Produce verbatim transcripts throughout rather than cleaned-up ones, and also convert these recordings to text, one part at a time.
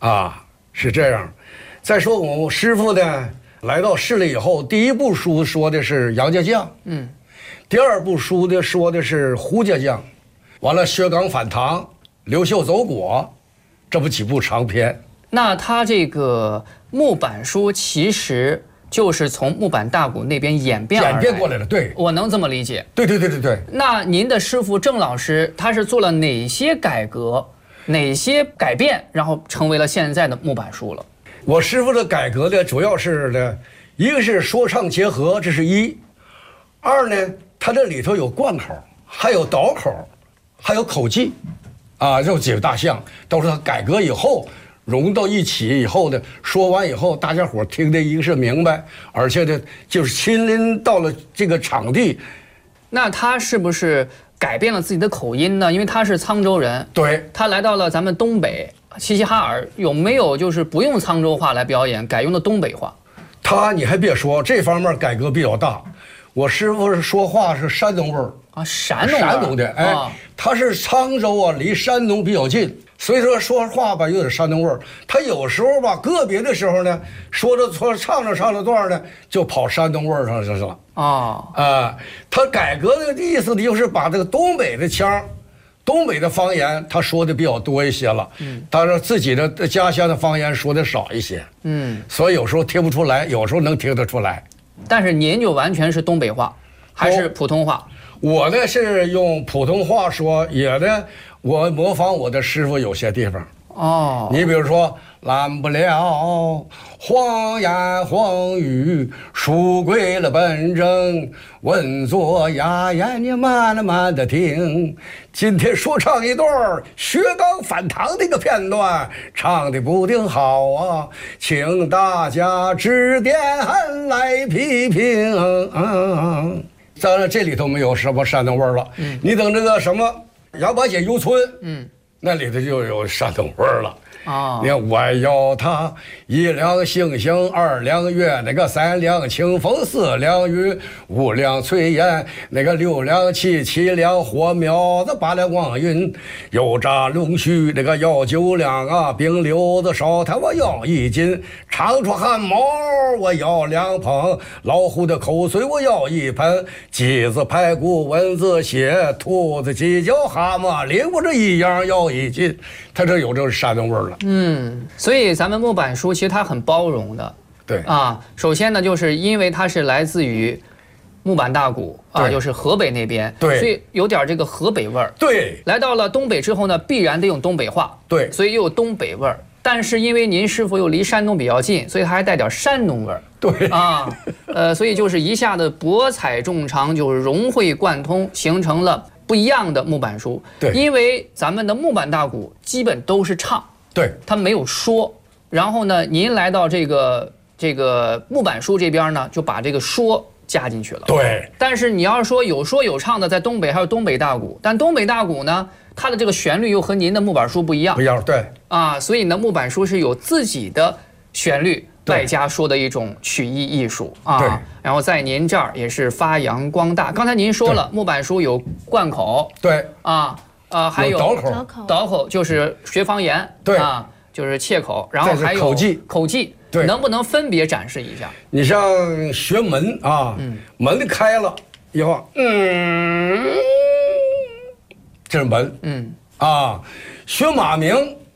啊，是这样。再说我师傅呢，来到市里以后，第一部书说的是杨家将，嗯，第二部书的说的是胡家将，完了薛刚反唐、刘秀走果，这不几部长篇。 那他这个木板书其实就是从木板大鼓那边演变而来演变过来的，对， 我能这么理解。 对对对对对。 那您的师傅郑老师，他是做了哪些改革？哪些改变，然后成为了现在的木板书了？ 我师傅的改革呢，主要是呢，一个是说唱结合，这是一；二呢，它这里头有贯口，还有倒口，还有口技，啊，这几个大项都是他改革以后融到一起以后的，说完以后，大家伙听的一个是明白，而且呢，就是亲临到了这个场地。 那他是不是改变了自己的口音呢？因为他是沧州人， 对， 他来到了咱们东北齐齐哈尔，有没有就是不用沧州话来表演，改用的东北话？ 他你还别说，这方面改革比较大。我师傅是说话是山东味儿啊，山东山东的，哎，啊、他是沧州啊，离山东比较近，所以说说话吧有点山东味儿。他有时候吧，个别的时候呢，说着说唱着唱着段呢，就跑山东味儿上去了。 哦， 啊、呃，他改革的意思呢，就是把这个东北的腔，东北的方言，他说的比较多一些了。嗯，当然自己的家乡的方言说的少一些。嗯，所以有时候听不出来，有时候能听得出来。 但是您就完全是东北话，还是普通话？ 我呢是用普通话说，也呢我模仿我的师傅有些地方。哦，你比如说拦不了黄言黄语，书归了本正，稳坐哑言，你慢了慢的听。今天说唱一段薛刚反唐的一个片段，唱的不定好啊，请大家指点来批评。嗯，当然这里头没有什么山东味儿了。嗯，你等这个什么杨八姐游村，嗯，那里头就有山东味儿了。啊！你看，我要他一两星星，二两月，那个三两清风，四两雨，五两炊烟，那个六两气，七两火苗子，八两光晕，油炸龙须，那个要九两啊，冰溜子烧炭我要一斤，长出汗毛我要两捧，老虎的口水我要一盆，鸡子排骨，蚊子血，兔子鸡脚，蛤蟆灵，我这一样要一斤。他这有这个山东味儿了。 嗯，所以咱们木板书其实它很包容的。 对啊，首先呢，就是因为它是来自于木板大鼓啊，就是河北那边， 对， 所以有点这个河北味儿。 对， 来到了东北之后呢，必然得用东北话。 对， 所以又有东北味儿。但是因为您师傅又离山东比较近，所以它还带点山东味儿。 对啊，呃，所以就是一下子博采众长，就是融会贯通，形成了不一样的木板书。 对， 因为咱们的木板大鼓基本都是唱， 对， 它没有说。然后呢，您来到这个这个木板书这边呢，就把这个说加进去了。 对， 但是你要是说有说有唱的，在东北还有东北大鼓，但东北大鼓呢，它的这个旋律又和您的木板书不一样。 不一样，对啊，所以呢，木板书是有自己的旋律，外加说的一种曲艺艺术啊。 对， 然后在您这儿也是发扬光大。刚才您说了，木板书有贯口， 对啊，呃，还有倒口， 倒口就是学方言， 对啊，就是切口，然后还有口技， 口技， 对， 能不能分别展示一下？ 你像学门啊，嗯、门开了以后，嗯，这是门，嗯啊，学马鸣，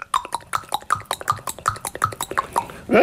嗯，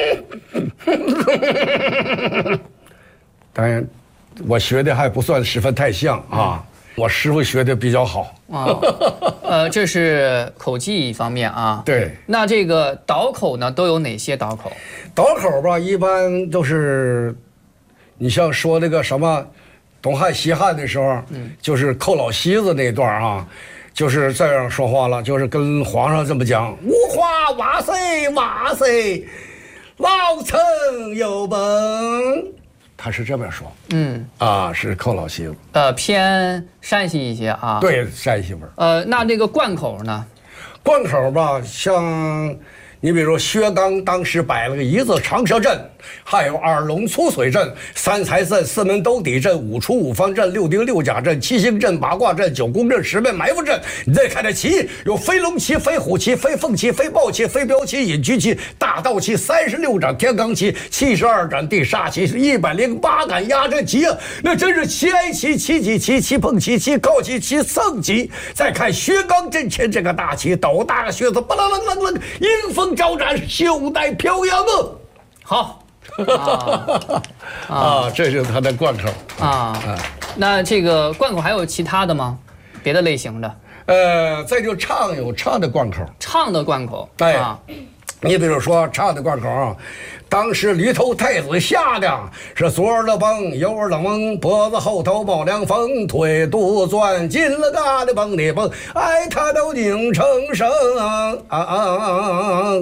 当然，我学的还不算十分太像啊。我师傅学的比较好啊，呃，这是口技一方面啊。 对， 那这个倒口呢，都有哪些倒口？ 倒口吧，一般都是，你像说那个什么，东汉西汉的时候，嗯，就是寇老西子那段啊，就是这样说话了，就是跟皇上这么讲：无花瓦塞瓦塞，老臣有本。他是这么说，嗯啊，是寇老西子， 呃，偏山西一些啊， 对，山西味儿。 呃，那这个贯口呢？ 贯口吧，像你比如薛刚当时摆了个一字长蛇阵，还有二龙出水阵、三才阵、四门兜底阵、五出五方阵、六丁六甲阵、七星阵、八卦阵、九宫阵、十面埋伏阵。你再看这旗，有飞龙旗、飞虎旗、飞凤旗、飞豹旗、飞镖旗、隐居旗、大道旗、三十六掌天罡旗、七十二斩地煞旗、一百零八杆压阵旗啊！那真是七哀旗、七戟旗、七碰旗、七靠旗、七圣旗。再看薛刚阵前这个大旗，斗大个靴子，巴拉楞楞楞，迎风招展，袖带飘扬啊！ 好， 啊, 啊，这是他的贯口啊。啊那这个贯口还有其他的吗？别的类型的？ 呃，再就唱有唱的贯口， 唱的贯口。 对，啊、你比如说唱的贯口啊。当时驴头太子下的是左耳的蹦，右耳的蒙，脖子后头冒凉风，腿肚钻进了嘎的蹦的蹦，哎，他都拧成声啊啊啊！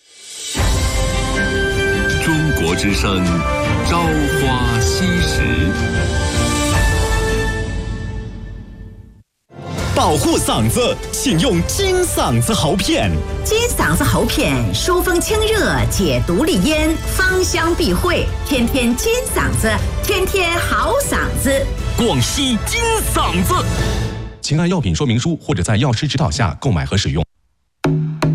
中国之声，朝花夕拾。 保护嗓子，请用金嗓子喉片。 金嗓子喉片，疏风清热，解毒利咽，芳香避秽，天天金嗓子，天天好嗓子。 广西金嗓子。请按药品说明书或者在药师指导下购买和使用。